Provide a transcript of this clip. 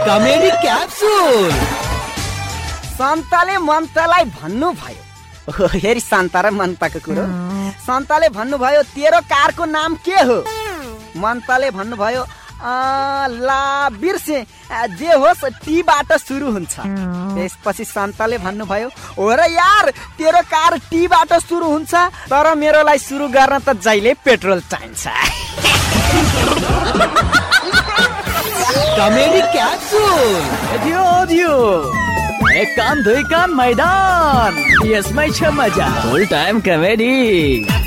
Comedy capsule. सन्ताले मन्तालाई भन्नुभयो, हेरी सन्ता र मन्ताको कुरो। सन्ताले भन्नुभयो तेरो कारको नाम के हो? मन्ताले भन्नुभयो ला बिर्से, जे होस् टीबाट सुरु हुन्छ। त्यसपछि सन्ताले भन्नुभयो हो र यार, तेरो कार टीबाट सुरु हुन्छ, तर मेरोलाई सुरु गर्न त जहिले पेट्रोल चाहिन्छ। Comedy capsule. एक कान दुई कान मैदान, यसमै छ मजा। फुल टाइम कमेडी।